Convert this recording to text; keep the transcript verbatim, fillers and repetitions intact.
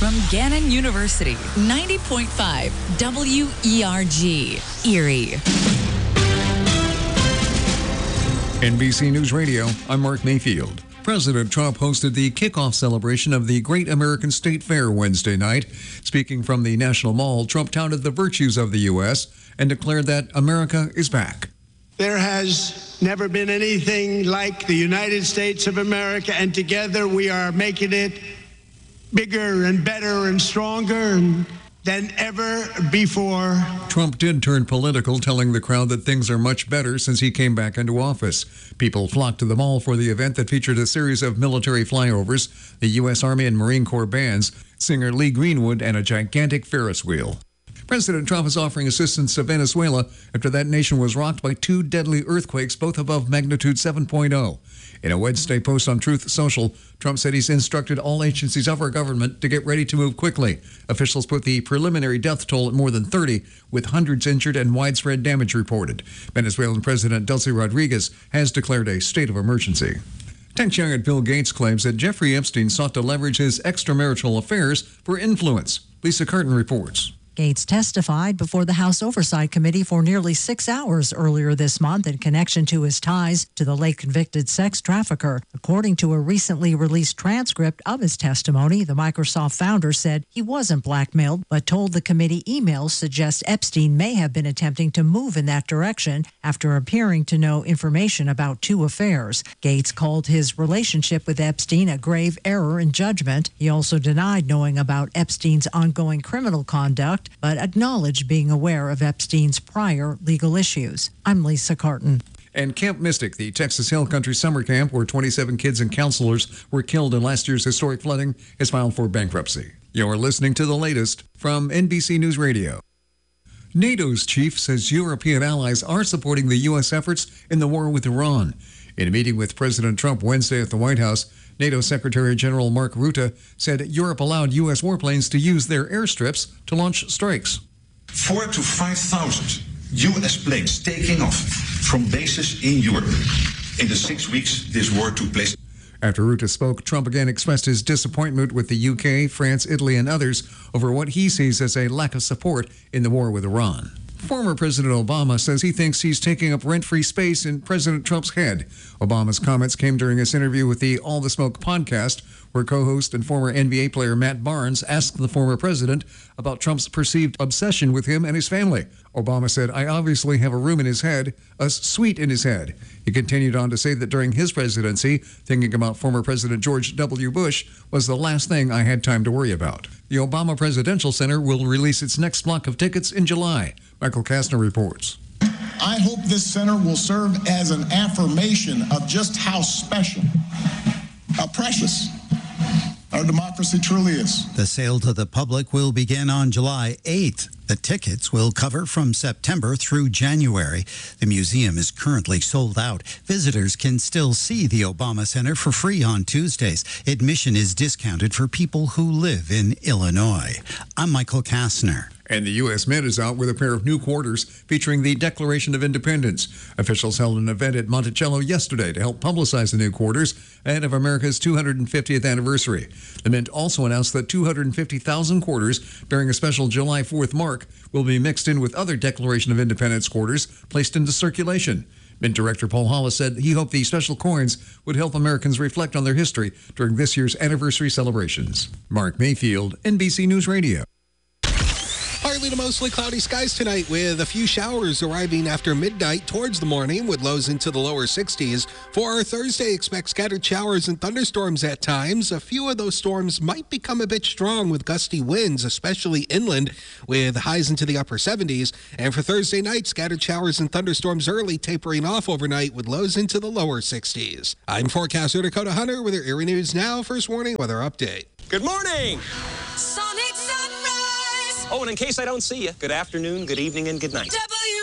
from Gannon University, ninety point five W E R G, Erie. N B C News Radio, I'm Mark Mayfield. President Trump hosted the kickoff celebration of the Great American State Fair Wednesday night. Speaking from the National Mall, Trump touted the virtues of the U S and declared that America is back. There has never been anything like the United States of America, and together we are making it bigger and better and stronger than ever before. Trump did turn political, telling the crowd that things are much better since he came back into office. People flocked to the mall for the event that featured a series of military flyovers, the U S Army and Marine Corps bands, singer Lee Greenwood, and a gigantic Ferris wheel. President Trump is offering assistance to Venezuela after that nation was rocked by two deadly earthquakes, both above magnitude seven point oh. In a Wednesday post on Truth Social, Trump said he's instructed all agencies of our government to get ready to move quickly. Officials put the preliminary death toll at more than thirty, with hundreds injured and widespread damage reported. Venezuelan President Delcy Rodriguez has declared a state of emergency. Tech giant Bill Gates claims that Jeffrey Epstein sought to leverage his extramarital affairs for influence. Lisa Curtin reports. Gates testified before the House Oversight Committee for nearly six hours earlier this month in connection to his ties to the late convicted sex trafficker. According to a recently released transcript of his testimony, the Microsoft founder said he wasn't blackmailed, but told the committee emails suggest Epstein may have been attempting to move in that direction after appearing to know information about two affairs. Gates called his relationship with Epstein a grave error in judgment. He also denied knowing about Epstein's ongoing criminal conduct, but acknowledged being aware of Epstein's prior legal issues. I'm Lisa Carton. And Camp Mystic, the Texas Hill Country summer camp where twenty-seven kids and counselors were killed in last year's historic flooding, has filed for bankruptcy. You're listening to the latest from N B C News Radio. NATO's chief says European allies are supporting the U S efforts in the war with Iran. In a meeting with President Trump Wednesday at the White House, NATO Secretary General Mark Rutte said Europe allowed U S warplanes to use their airstrips to launch strikes. Four to five thousand U S planes taking off from bases in Europe in the six weeks this war took place. After Rutte spoke, Trump again expressed his disappointment with the U K, France, Italy, and others over what he sees as a lack of support in the war with Iran. Former President Obama says he thinks he's taking up rent-free space in President Trump's head. Obama's comments came during his interview with the All the Smoke podcast, where co-host and former N B A player Matt Barnes asked the former president about Trump's perceived obsession with him and his family. Obama said, "I obviously have a room in his head, a suite in his head." He continued on to say that during his presidency, thinking about former President George W. Bush was the last thing I had time to worry about. The Obama Presidential Center will release its next block of tickets in July. Michael Kastner reports. I hope this center will serve as an affirmation of just how special, how precious our democracy truly is. The sale to the public will begin on July eighth. The tickets will cover from September through January. The museum is currently sold out. Visitors can still see the Obama Center for free on Tuesdays. Admission is discounted for people who live in Illinois. I'm Michael Kastner. And the U S Mint is out with a pair of new quarters featuring the Declaration of Independence. Officials held an event at Monticello yesterday to help publicize the new quarters ahead of America's two hundred fiftieth anniversary. The Mint also announced that two hundred fifty thousand quarters bearing a special July fourth mark will be mixed in with other Declaration of Independence quarters placed into circulation. Mint Director Paul Hollis said he hoped the special coins would help Americans reflect on their history during this year's anniversary celebrations. Mark Mayfield, N B C News Radio. Partly to mostly cloudy skies tonight with a few showers arriving after midnight towards the morning with lows into the lower sixties. For our Thursday, expect scattered showers and thunderstorms at times. A few of those storms might become a bit strong with gusty winds, especially inland, with highs into the upper seventies. And for Thursday night, scattered showers and thunderstorms early, tapering off overnight with lows into the lower sixties. I'm forecaster Dakota Hunter with your Erie News Now First Warning Weather Update. Good morning! Sonic Sunrise! Oh, and in case I don't see you, good afternoon, good evening, and good night. W